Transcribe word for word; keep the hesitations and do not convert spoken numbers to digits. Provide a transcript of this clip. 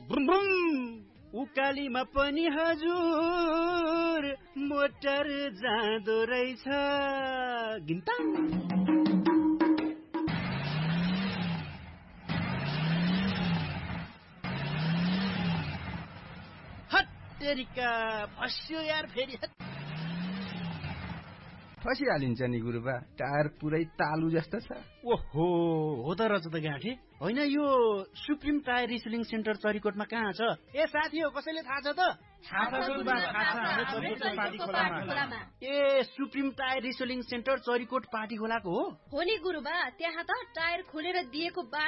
ब्रुम ब्रुम उकालीमा पनि हजुर मोटर जाँदो रहेछ गिन्ताङ। हत्तेरिका फस्यो यार फेरि। फसिहालिन्छ नि गुरुबा, टायर पुरै तालु जस्तो छ। ओहो हो त रहेछ त गाँठे। होइन यो सुप्रिम टायर रिसेलिङ सेन्टर चरीकोटमा कहाँ छ? ए साथी हो कसैले थाहा छ त? ए supreme tyre रिसेलिङ centre Charikot party खोलाको हो? हो नि गुरुबा, त्यहाँ त टायर खोलेर दिएको